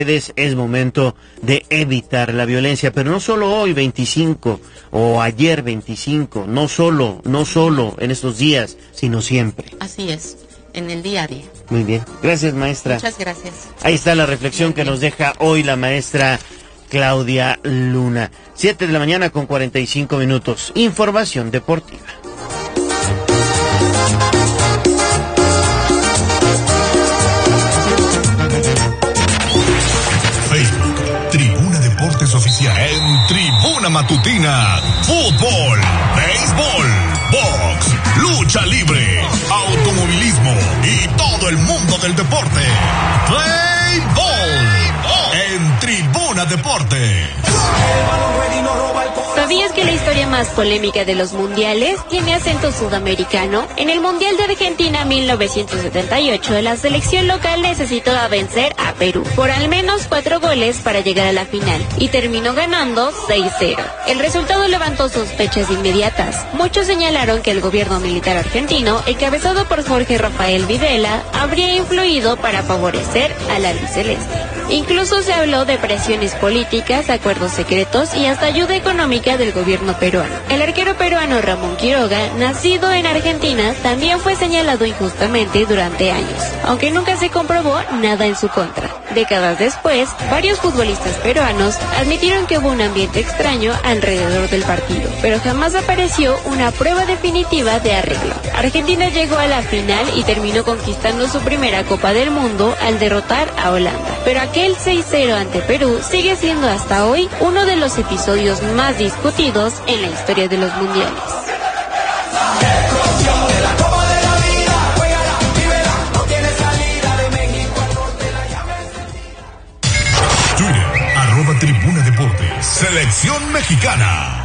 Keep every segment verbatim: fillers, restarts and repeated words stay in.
Es momento de evitar la violencia, pero no solo hoy veinticinco o ayer veinticinco, no solo, no solo en estos días, sino siempre. Así es, en el día a día. Muy bien, gracias maestra. Muchas gracias. Ahí está la reflexión que nos deja hoy la maestra Claudia Luna. Siete de la mañana con cuarenta y cinco minutos. Información deportiva. Oficial en Tribuna Matutina, fútbol, béisbol, box, lucha libre, automovilismo y todo el mundo del deporte. Play Ball en Tribuna Deporte. ¿Sabías que la historia más polémica de los mundiales tiene acento sudamericano? En el Mundial de Argentina mil novecientos setenta y ocho, la selección local necesitó vencer a Perú por al menos cuatro goles para llegar a la final y terminó ganando seis cero. El resultado levantó sospechas inmediatas. Muchos señalaron que el gobierno militar argentino, encabezado por Jorge Rafael Videla, habría influido para favorecer al albiceleste. Incluso se habló de presiones políticas, acuerdos secretos y hasta ayuda económica del gobierno peruano. El arquero peruano Ramón Quiroga, nacido en Argentina, también fue señalado injustamente durante años, aunque nunca se comprobó nada en su contra. Décadas después, varios futbolistas peruanos admitieron que hubo un ambiente extraño alrededor del partido, pero jamás apareció una prueba definitiva de arreglo. Argentina llegó a la final y terminó conquistando su primera Copa del Mundo al derrotar a Holanda, pero aquel seis cero ante Perú sigue siendo hasta hoy uno de los episodios más discutidos en la historia de los mundiales. Twitter, arroba Tribuna Deportes, Selección Mexicana.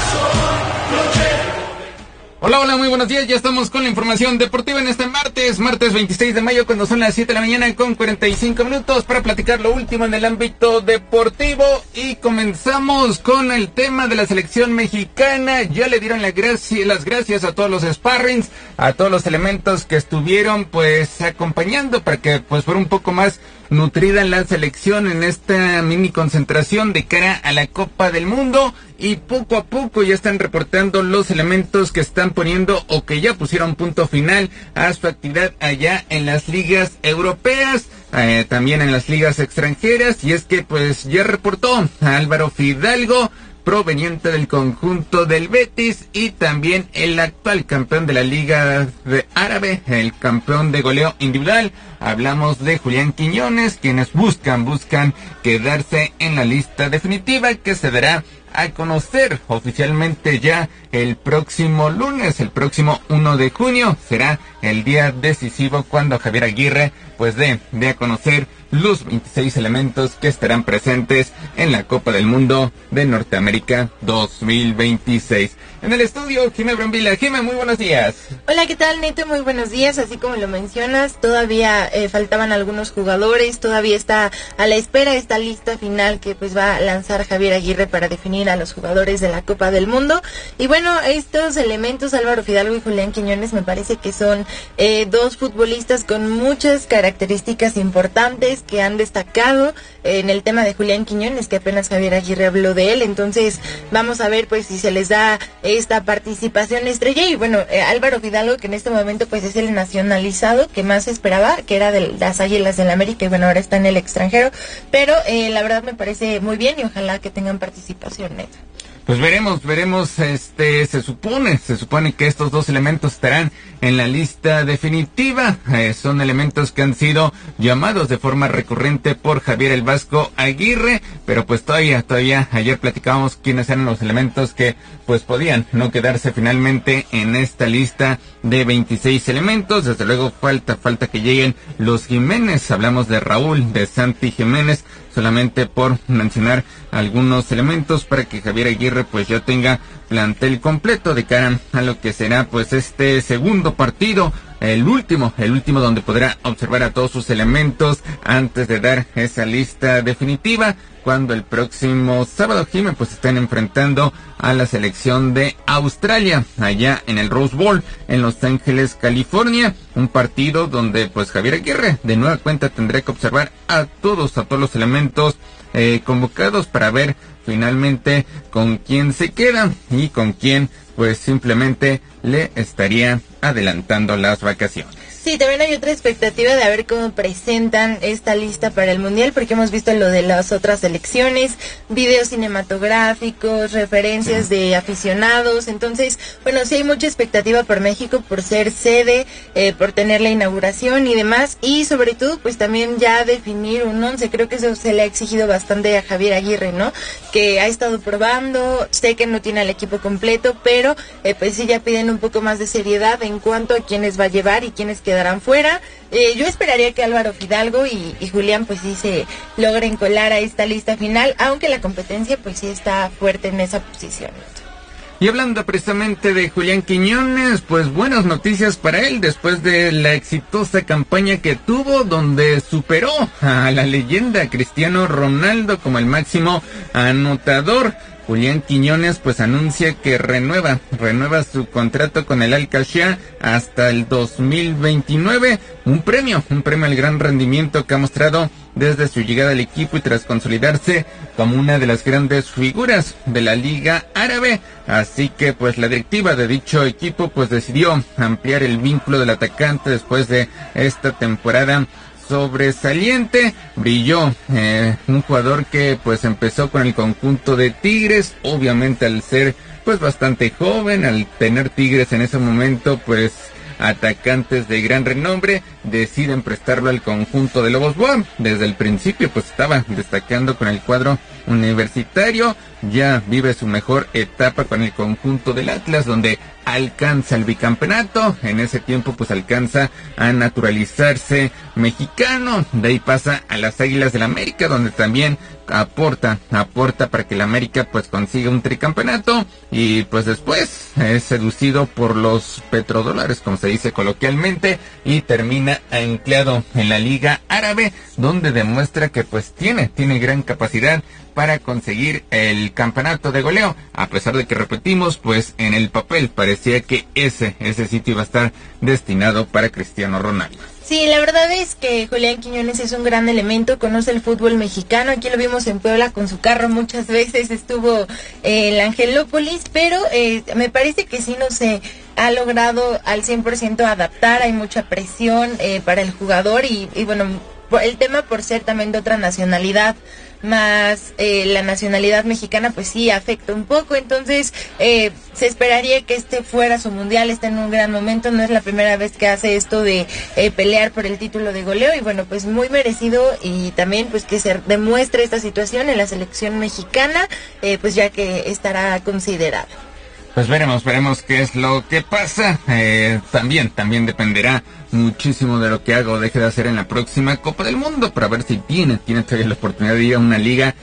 Hola, hola, muy buenos días, ya estamos con la información deportiva en este martes, martes veintiséis de mayo, cuando son las siete de la mañana con cuarenta y cinco minutos para platicar lo último en el ámbito deportivo y comenzamos con el tema de la selección mexicana. Ya le dieron la gracia, las gracias a todos los sparrings, a todos los elementos que estuvieron pues acompañando para que pues fuera un poco más nutrida la selección en esta mini concentración de cara a la Copa del Mundo, y poco a poco ya están reportando los elementos que están poniendo o que ya pusieron punto final a su actividad allá en las ligas europeas, eh, también en las ligas extranjeras, y es que pues ya reportó a Álvaro Fidalgo, proveniente del conjunto del Betis, y también el actual campeón de la Liga de Árabe, el campeón de goleo individual. Hablamos de Julián Quiñones, quienes buscan, buscan quedarse en la lista definitiva que se dará a conocer oficialmente ya el próximo lunes, el próximo uno de junio, será el día decisivo cuando Javier Aguirre pues dé de a conocer los veintiséis elementos que estarán presentes en la Copa del Mundo de Norteamérica dos mil veintiséis. En el estudio, Jimé Brambila. Jimé, muy buenos días. Hola, ¿qué tal, Neto? Muy buenos días. Así como lo mencionas, todavía eh, faltaban algunos jugadores, todavía está a la espera esta lista final que pues va a lanzar Javier Aguirre para definir a los jugadores de la Copa del Mundo. Y bueno, estos elementos, Álvaro Fidalgo y Julián Quiñones, me parece que son eh, dos futbolistas con muchas características importantes que han destacado eh, en el tema de Julián Quiñones, que apenas Javier Aguirre habló de él. Entonces vamos a ver pues si se les da esta participación estrella. Y bueno, eh, Álvaro Fidalgo, que en este momento pues es el nacionalizado que más esperaba, que era de las Águilas del América, y bueno, ahora está en el extranjero, pero eh, la verdad me parece muy bien y ojalá que tengan participación, neta. Pues veremos, veremos, este, se supone, se supone que estos dos elementos estarán en la lista definitiva. Eh, son elementos que han sido llamados de forma recurrente por Javier el Vasco Aguirre, pero pues todavía, todavía, ayer platicábamos quiénes eran los elementos que pues podían no quedarse finalmente en esta lista de veintiséis elementos. Desde luego falta, falta que lleguen los Jiménez, hablamos de Raúl, de Santi Jiménez, solamente por mencionar algunos elementos para que Javier Aguirre pues ya tenga plantel completo de cara a lo que será pues este segundo partido, el último, el último donde podrá observar a todos sus elementos antes de dar esa lista definitiva. cuando el próximo sábado, Jimé, pues están enfrentando a la selección de Australia, allá en el Rose Bowl, en Los Ángeles, California, un partido donde pues Javier Aguirre de nueva cuenta tendrá que observar a todos, a todos los elementos eh, convocados para ver finalmente con quién se queda y con quién pues simplemente le estaría adelantando las vacaciones. Sí, también hay otra expectativa de a ver cómo presentan esta lista para el Mundial, porque hemos visto lo de las otras selecciones, videos cinematográficos, referencias de aficionados. Entonces, bueno, sí hay mucha expectativa por México, por ser sede, eh, por tener la inauguración y demás, y sobre todo, pues también ya definir un once. Creo que eso se le ha exigido bastante a Javier Aguirre, ¿no? Que ha estado probando, sé que no tiene al equipo completo, pero eh, pues sí ya piden un poco más de seriedad en cuanto a quiénes va a llevar y quiénes quedarán fuera. Eh, yo esperaría que Álvaro Fidalgo y, y Julián pues sí se logren colar a esta lista final, aunque la competencia pues sí está fuerte en esa posición. Y hablando precisamente de Julián Quiñones, pues buenas noticias para él después de la exitosa campaña que tuvo, donde superó a la leyenda Cristiano Ronaldo como el máximo anotador. Julián Quiñones pues anuncia que renueva, renueva su contrato con el Al-Qassia hasta el dos mil veintinueve, un premio, un premio al gran rendimiento que ha mostrado desde su llegada al equipo y tras consolidarse como una de las grandes figuras de la Liga Árabe. Así que pues la directiva de dicho equipo pues decidió ampliar el vínculo del atacante después de esta temporada sobresaliente. Brilló eh, un jugador que pues empezó con el conjunto de Tigres, obviamente al ser pues bastante joven, al tener Tigres en ese momento pues atacantes de gran renombre, deciden prestarlo al conjunto de Lobos B U A M. Desde el principio pues estaba destacando con el cuadro universitario, ya vive su mejor etapa con el conjunto del Atlas, donde alcanza el bicampeonato. En ese tiempo pues alcanza a naturalizarse mexicano, de ahí pasa a las Águilas del América, donde también aporta, aporta para que el América pues consiga un tricampeonato, y pues después es seducido por los petrodólares, como se dice coloquialmente, y termina anclado en la Liga Árabe, donde demuestra que pues tiene, tiene gran capacidad para conseguir el campeonato de goleo, a pesar de que repetimos, pues en el papel parecía que ese, ese sitio iba a estar destinado para Cristiano Ronaldo. Sí, la verdad es que Julián Quiñones es un gran elemento, conoce el fútbol mexicano, aquí lo vimos en Puebla con su carro muchas veces, estuvo eh, en la Angelópolis, pero eh, me parece que sí no se ha logrado al cien por ciento adaptar, hay mucha presión eh, para el jugador y, y bueno, el tema por ser también de otra nacionalidad, más eh, la nacionalidad mexicana, pues sí afecta un poco. Entonces eh, se esperaría que este fuera su mundial, está en un gran momento, no es la primera vez que hace esto de eh, pelear por el título de goleo, y bueno, pues muy merecido, y también pues que se demuestre esta situación en la selección mexicana, eh, pues ya que estará considerada. Pues veremos, veremos qué es lo que pasa. Eh, también, también dependerá muchísimo de lo que haga o deje de hacer en la próxima Copa del Mundo, para ver si tiene, tiene todavía la oportunidad de ir a una liga,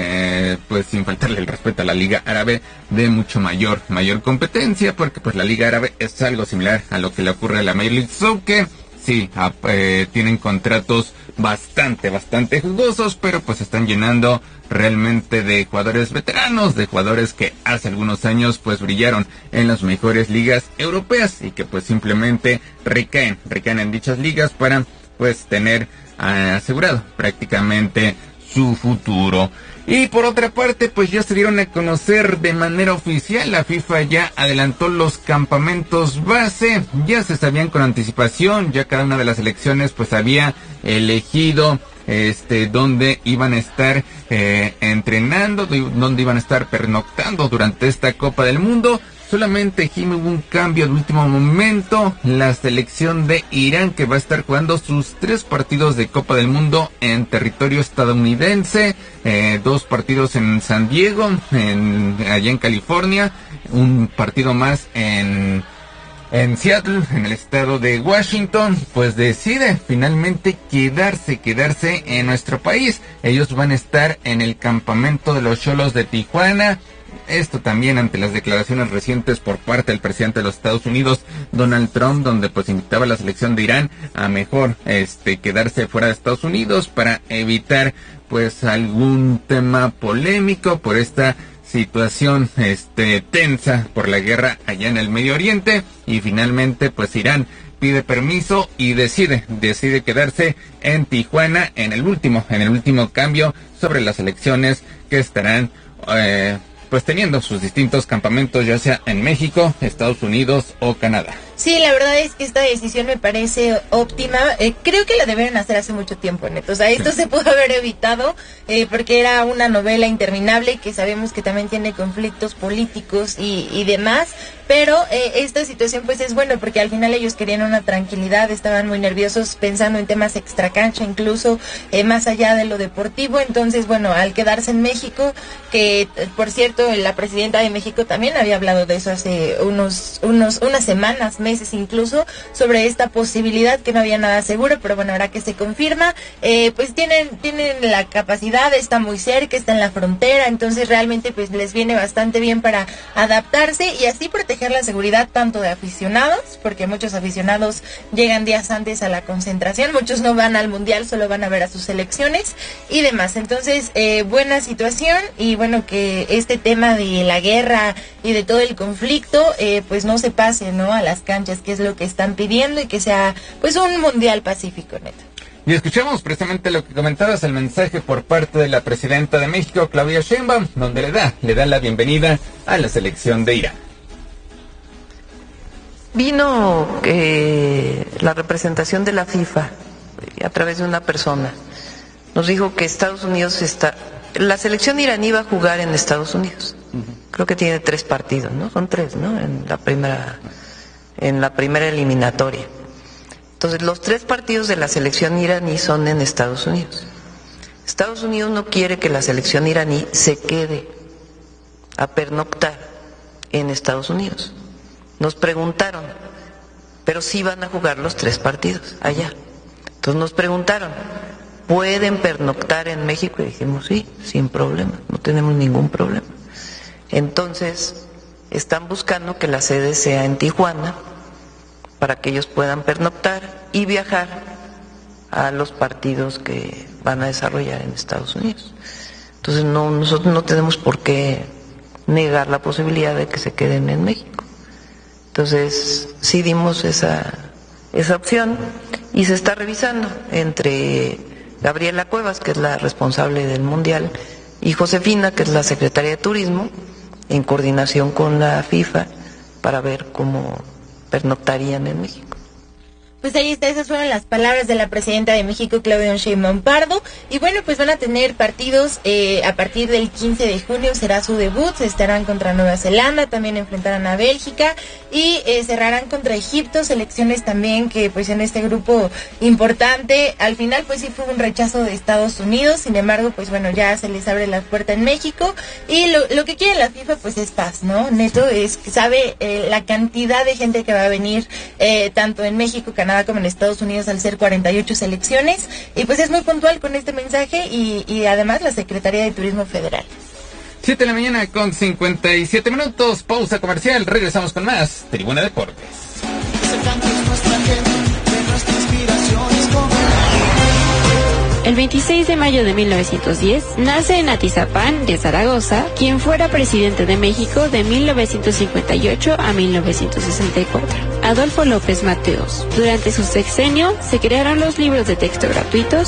eh, pues sin faltarle el respeto a la Liga Árabe, de mucho mayor, mayor competencia, porque pues la Liga Árabe es algo similar a lo que le ocurre a la Major League Soccer. Sí, eh, tienen contratos bastante, bastante jugosos, pero pues están llenando realmente de jugadores veteranos, de jugadores que hace algunos años pues brillaron en las mejores ligas europeas y que pues simplemente recaen, recaen en dichas ligas para pues tener uh, asegurado prácticamente su futuro. Y por otra parte, pues ya se dieron a conocer de manera oficial, la FIFA ya adelantó los campamentos base, ya se sabían con anticipación, ya cada una de las selecciones pues había elegido este dónde iban a estar eh, entrenando, dónde iban a estar pernoctando durante esta Copa del Mundo. Solamente Jimmy, hubo un cambio de último momento. La selección de Irán, que va a estar jugando sus tres partidos de Copa del Mundo en territorio estadounidense, eh, dos partidos en San Diego, en, allá en California, un partido más en, en Seattle, en el estado de Washington, pues decide finalmente quedarse, quedarse en nuestro país. Ellos van a estar en el campamento de los Xolos de Tijuana. Esto también ante las declaraciones recientes por parte del presidente de los Estados Unidos, Donald Trump, donde pues invitaba a la selección de Irán a mejor este quedarse fuera de Estados Unidos para evitar pues algún tema polémico por esta situación este tensa por la guerra allá en el Medio Oriente, y finalmente pues Irán pide permiso y decide, decide quedarse en Tijuana en el último, en el último cambio sobre las elecciones que estarán eh, pues teniendo sus distintos campamentos, ya sea en México, Estados Unidos o Canadá. Sí, la verdad es que esta decisión me parece óptima. Eh, creo que la debieron hacer hace mucho tiempo, Neto. O sea, esto se pudo haber evitado eh, porque era una novela interminable que sabemos que también tiene conflictos políticos y, y demás. Pero eh, esta situación pues es bueno porque al final ellos querían una tranquilidad, estaban muy nerviosos pensando en temas extracancha, incluso eh, más allá de lo deportivo. Entonces, bueno, al quedarse en México, que por cierto la presidenta de México también había hablado de eso hace unos, unos unas semanas, meses incluso, sobre esta posibilidad que no había nada seguro, pero bueno, ahora que se confirma, eh, pues tienen, tienen la capacidad, está muy cerca, está en la frontera, entonces realmente pues les viene bastante bien para adaptarse y así proteger la seguridad tanto de aficionados, porque muchos aficionados llegan días antes a la concentración, muchos no van al mundial, solo van a ver a sus selecciones y demás. Entonces, eh, buena situación y bueno, que este tema de la guerra y de todo el conflicto, eh, pues no se pase, ¿no?, a las canchas, que es lo que están pidiendo, y que sea pues un mundial pacífico, Neto. Y escuchamos precisamente lo que comentabas, el mensaje por parte de la presidenta de México, Claudia Sheinbaum, donde le da, le da la bienvenida a la selección de Irán. Vino eh, la representación de la FIFA a través de una persona. Nos dijo que Estados Unidos está... La selección iraní va a jugar en Estados Unidos. Uh-huh. Creo que tiene tres partidos, ¿no? Son tres, ¿no? En la primera, en la primera eliminatoria. Entonces, los tres partidos de la selección iraní son en Estados Unidos. Estados Unidos no quiere que la selección iraní se quede a pernoctar en Estados Unidos. Nos preguntaron, pero sí van a jugar los tres partidos allá. Entonces nos preguntaron, ¿pueden pernoctar en México? Y dijimos, sí, sin problema, no tenemos ningún problema. Entonces, están buscando que la sede sea en Tijuana para que ellos puedan pernoctar y viajar a los partidos que van a desarrollar en Estados Unidos. Entonces, no, nosotros no tenemos por qué negar la posibilidad de que se queden en México. Entonces, sí dimos esa, esa opción y se está revisando entre Gabriela Cuevas, que es la responsable del Mundial, y Josefina, que es la secretaria de Turismo, en coordinación con la FIFA, para ver cómo pernoctarían en México. Pues ahí está, esas fueron las palabras de la presidenta de México, Claudia Sheinbaum Pardo. Y bueno, pues van a tener partidos eh, a partir del quince de junio, será su debut, se estarán contra Nueva Zelanda, también enfrentarán a Bélgica y eh, cerrarán contra Egipto, selecciones también que pues en este grupo importante, al final pues sí fue un rechazo de Estados Unidos, sin embargo pues bueno, ya se les abre la puerta en México y lo, lo que quiere la FIFA pues es paz, ¿no? Neto, es que sabe eh, la cantidad de gente que va a venir eh, tanto en México, Canadá, como en Estados Unidos al ser cuarenta y ocho selecciones, y pues es muy puntual con este mensaje y, y además la Secretaría de Turismo Federal. siete de la mañana con cincuenta y siete minutos, pausa comercial, regresamos con más Tribuna Deportes. El veintiséis de mayo de mil novecientos diez nace en Atizapán de Zaragoza quien fuera presidente de México de mil novecientos cincuenta y ocho a mil novecientos sesenta y cuatro, Adolfo López Mateos. Durante su sexenio se crearon los libros de texto gratuitos